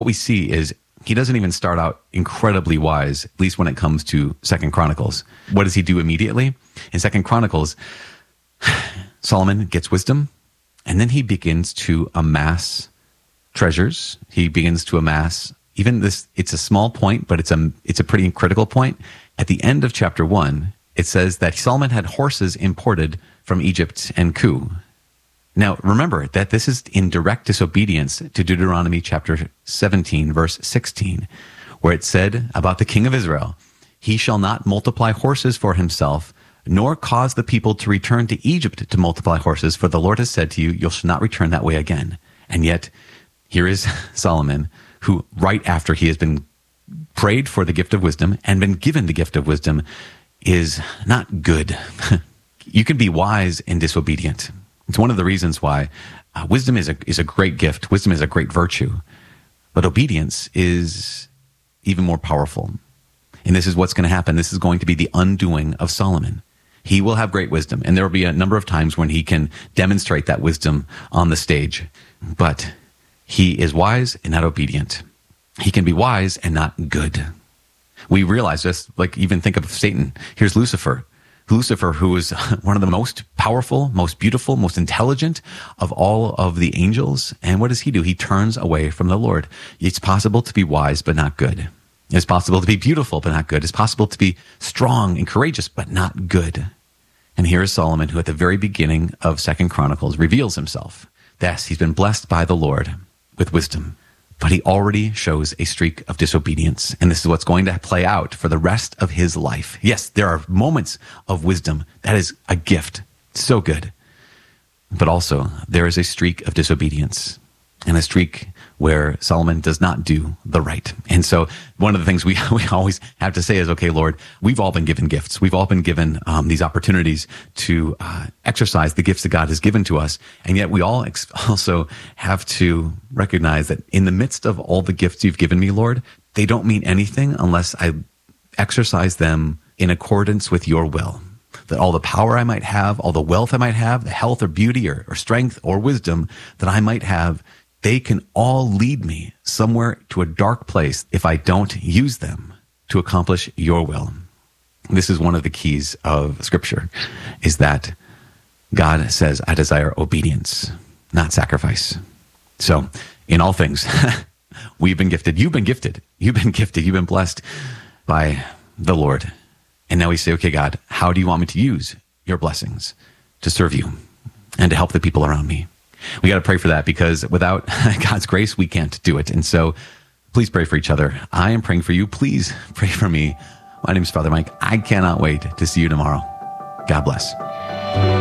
what we see is he doesn't even start out incredibly wise, at least when it comes to Second Chronicles. What does he do immediately? In Second Chronicles, Solomon gets wisdom, and then he begins to amass treasures. He begins to amass even this. It's a small point, but it's a pretty critical point. At the end of chapter 1, it says that Solomon had horses imported from Egypt and Cu. Now, remember that this is in direct disobedience to Deuteronomy chapter 17, verse 16, where it said about the king of Israel, he shall not multiply horses for himself, nor cause the people to return to Egypt to multiply horses, for the Lord has said to you, you shall not return that way again. And yet, here is Solomon, who right after he has been prayed for the gift of wisdom and been given the gift of wisdom, is not good. You can be wise and disobedient. It's one of the reasons why wisdom is a great gift. Wisdom is a great virtue. But obedience is even more powerful. And this is what's going to happen. This is going to be the undoing of Solomon. He will have great wisdom, and there will be a number of times when he can demonstrate that wisdom on the stage. But he is wise and not obedient. He can be wise and not good. We realize this, like even think of Satan. Here's Lucifer. Lucifer, who is one of the most powerful, most beautiful, most intelligent of all of the angels. And what does he do? He turns away from the Lord. It's possible to be wise, but not good. It's possible to be beautiful, but not good. It's possible to be strong and courageous, but not good. And here is Solomon, who at the very beginning of Second Chronicles reveals himself. Yes, he's been blessed by the Lord with wisdom, but he already shows a streak of disobedience. And this is what's going to play out for the rest of his life. Yes, there are moments of wisdom. That is a gift. So good. But also, there is a streak of disobedience and a streak where Solomon does not do the right. And so one of the things we always have to say is, okay, Lord, we've all been given gifts. We've all been given these opportunities to exercise the gifts that God has given to us. And yet we all also have to recognize that in the midst of all the gifts you've given me, Lord, they don't mean anything unless I exercise them in accordance with your will. That all the power I might have, all the wealth I might have, the health or beauty or strength or wisdom that I might have, they can all lead me somewhere to a dark place if I don't use them to accomplish your will. This is one of the keys of Scripture, is that God says, I desire obedience, not sacrifice. So in all things, we've been gifted. You've been gifted. You've been gifted. You've been blessed by the Lord. And now we say, okay, God, how do you want me to use your blessings to serve you and to help the people around me? We got to pray for that, because without God's grace, we can't do it. And so please pray for each other. I am praying for you. Please pray for me. My name is Father Mike. I cannot wait to see you tomorrow. God bless.